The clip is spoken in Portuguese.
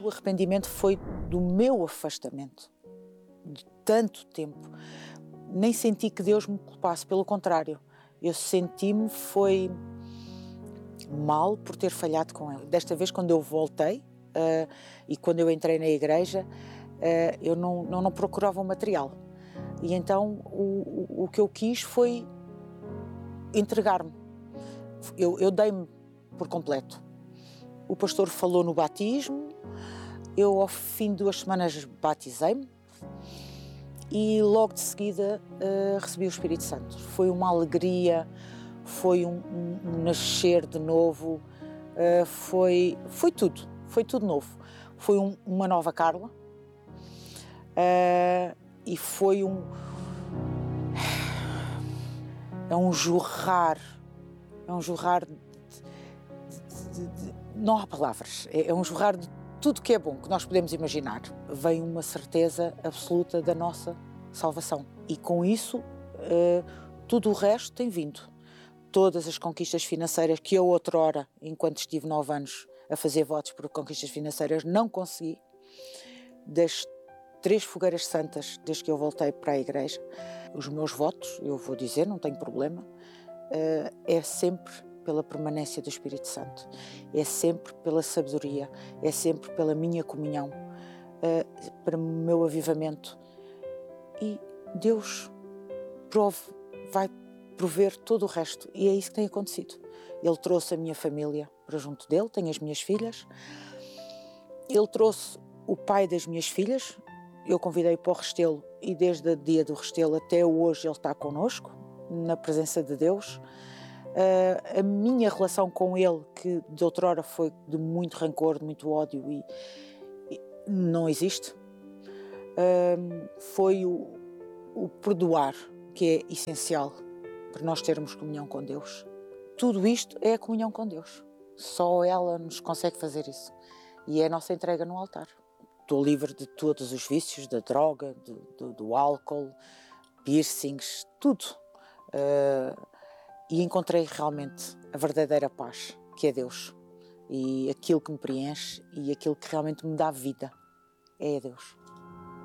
o arrependimento foi do meu afastamento, de tanto tempo. Nem senti que Deus me culpasse, pelo contrário, eu senti-me foi mal por ter falhado com Ele. Desta vez, quando eu voltei e quando eu entrei na igreja, eu não procurava o material. E então o que eu quis foi entregar-me. Eu dei-me por completo. O pastor falou no batismo, eu ao fim de 2 semanas batizei-me e logo de seguida recebi o Espírito Santo. Foi uma alegria, foi um nascer de novo, foi tudo novo. Foi uma nova Carla e foi um jorrar não há palavras, é um jorrar de tudo que é bom, que nós podemos imaginar. Vem uma certeza absoluta da nossa salvação e com isso tudo o resto tem vindo. Todas as conquistas financeiras que eu outrora, enquanto estive 9 anos a fazer votos por conquistas financeiras, não consegui. Das 3 fogueiras santas desde que eu voltei para a igreja, os meus votos, eu vou dizer, não tenho problema, é sempre pela permanência do Espírito Santo, é sempre pela sabedoria, é sempre pela minha comunhão, para o meu avivamento. E Deus vai prover todo o resto, e é isso que tem acontecido. Ele trouxe a minha família para junto dele, tenho as minhas filhas, ele trouxe o pai das minhas filhas, eu convidei para o Restelo e desde o dia do Restelo até hoje ele está connosco, na presença de Deus. A minha relação com ele, que de outrora foi de muito rancor, de muito ódio, e não existe. Foi o perdoar, que é essencial para nós termos comunhão com Deus. Tudo isto é a comunhão com Deus. Só ela nos consegue fazer isso. E é a nossa entrega no altar. Estou livre de todos os vícios, da droga, do álcool, piercings, tudo. E encontrei realmente a verdadeira paz, que é Deus. E aquilo que me preenche e aquilo que realmente me dá vida é Deus.